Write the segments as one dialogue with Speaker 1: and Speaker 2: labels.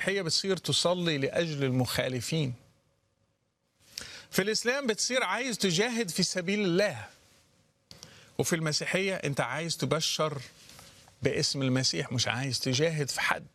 Speaker 1: المسيحية بتصير تصلي لأجل المخالفين. في الإسلام بتصير عايز تجاهد في سبيل الله، وفي المسيحية أنت عايز تبشر باسم المسيح، مش عايز تجاهد في حد.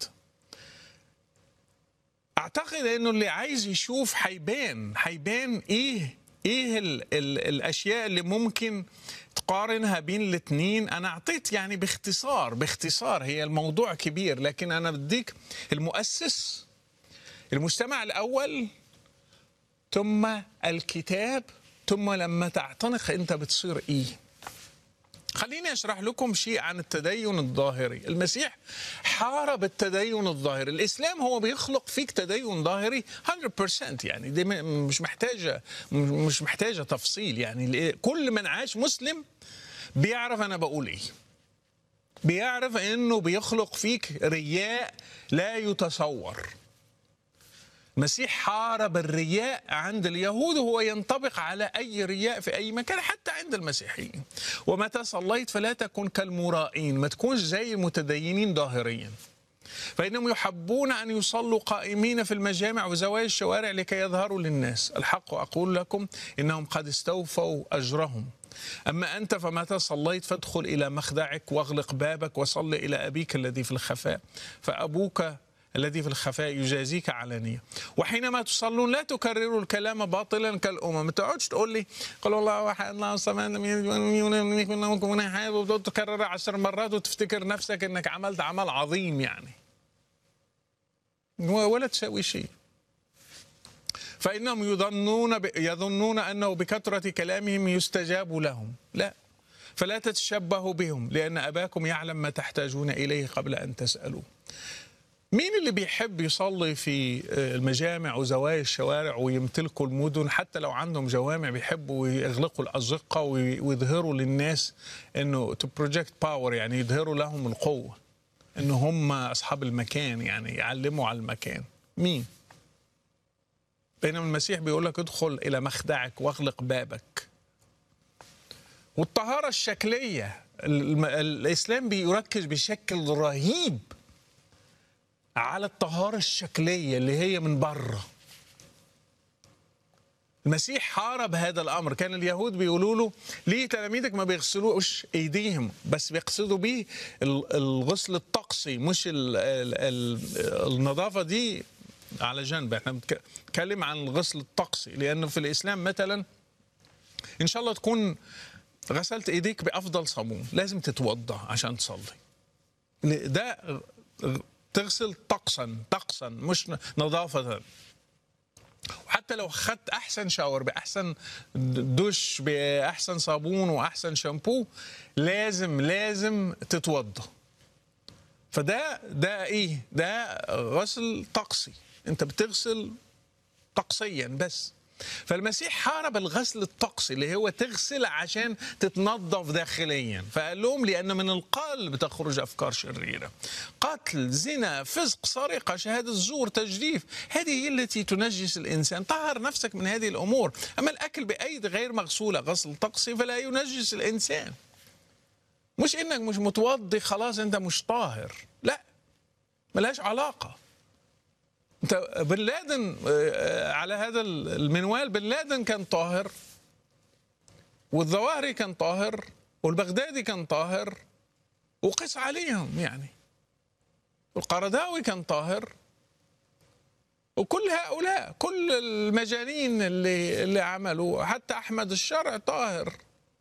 Speaker 1: أعتقد أنه اللي عايز يشوف هيبان إيه الأشياء اللي ممكن تقارنها بين الاثنين. أنا أعطيت يعني باختصار، هي الموضوع كبير، لكن أنا بديك المؤسس، المجتمع الأول، ثم الكتاب، ثم لما تعتنق أنت بتصير إيه. خليني أشرح لكم شيء عن التدين الظاهري. المسيح حارب التدين الظاهري. الإسلام هو بيخلق فيك تدين ظاهري 100%، يعني دي مش محتاجة تفصيل. يعني كل من عاش مسلم بيعرف أنا بقول إيه، بيعرف إنه بيخلق فيك رياء لا يتصور. المسيح حارب الرياء عند اليهود، وهو ينطبق على أي رياء في أي مكان حتى عند المسيحيين. ومتى صليت فلا تكن كالمرائين، ما تكونش زي المتدينين ظاهريا، فإنهم يحبون أن يصلوا قائمين في المجامع وزوايا الشوارع لكي يظهروا للناس. الحق أقول لكم إنهم قد استوفوا أجرهم. أما أنت فمتى صليت فادخل إلى مخدعك واغلق بابك وصل إلى أبيك الذي في الخفاء، فأبوك الذي في الخفاء يجازيك علانية. وحينما تصلون لا تكرروا الكلام باطلا كالأمم. ما تقعدش تقول لي قل الله واحد الله الصمد وتقعد تكررها 10 مرات وتفتكر نفسك انك عملت عمل عظيم يعني، ولا تسوي شيء. فإنهم يظنون أنه بكثرة كلامهم يستجاب لهم. لا، فلا تتشبهوا بهم، لأن أباكم يعلم ما تحتاجون إليه قبل أن تسألوا. مين اللي بيحب يصلي في المجامع وزوايا الشوارع ويمتلكوا المدن؟ حتى لو عندهم جوامع بيحبوا يغلقوا الأزقة ويظهروا للناس انه to project power، يعني يظهروا لهم القوة، انه هم أصحاب المكان، يعني يعلموا على المكان. مين؟ بينما المسيح بيقول لك ادخل إلى مخدعك واغلق بابك. والطهارة الشكلية، الإسلام بيركز بشكل رهيب على الطهارة الشكلية اللي هي من بره. المسيح حارب هذا الأمر. كان اليهود بيقولوا له ليه تلاميذك ما بيغسلوش أيديهم؟ بس بيقصدوا بيه الغسل الطقسي، مش النظافة دي على جنب. احنا بنتكلم عن الغسل الطقسي، لأنه في الإسلام مثلا إن شاء الله تكون غسلت إيديك بأفضل صابون، لازم تتوضأ عشان تصلي. ده تغسل طقسا مش نظافة. وحتى لو خدت أحسن شاور بأحسن دش بأحسن صابون وأحسن شامبو، لازم تتوضأ. فده إيه؟ ده غسل طقسي، أنت بتغسل طقسيا بس. فالمسيح حارب الغسل الطقسي اللي هو تغسل عشان تتنظف داخليا. فقال لهم لأن من القلب تخرج أفكار شريرة، قتل، زنا، فسق، سرقة، شهادة زور، تجديف. هذه هي التي تنجس الإنسان. طهر نفسك من هذه الأمور. أما الأكل بأيدي غير مغسولة غسل طقسي فلا ينجس الإنسان. مش إنك مش متوضي خلاص أنت مش طاهر، لا، ملهاش علاقة. بن لادن على هذا المنوال، بن لادن كان طاهر، والظواهري كان طاهر، والبغدادي كان طاهر، وقس عليهم يعني، والقرداوي كان طاهر، وكل هؤلاء كل المجانين اللي عملوا، حتى أحمد الشرع طاهر،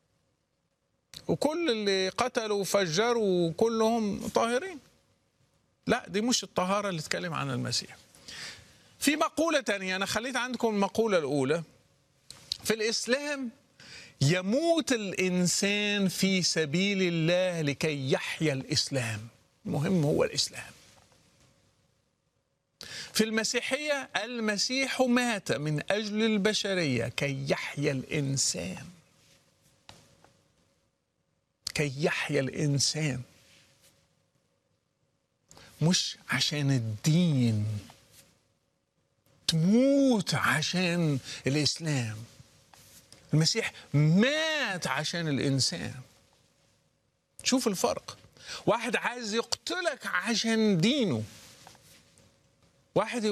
Speaker 1: وكل اللي قتلوا وفجروا كلهم طاهرين. لا، دي مش الطهارة اللي اتكلم عنها المسيح. في مقولة تانية، أنا خليت عندكم المقولة الأولى. في الإسلام يموت الإنسان في سبيل الله لكي يحيا الإسلام. المهم هو الإسلام. في المسيحية المسيح مات من أجل البشرية كي يحيا الإنسان، كي يحيا الإنسان، مش عشان الدين تموت عشان الإسلام. المسيح مات عشان الإنسان. شوف الفرق. واحد عايز يقتلك عشان دينه، واحد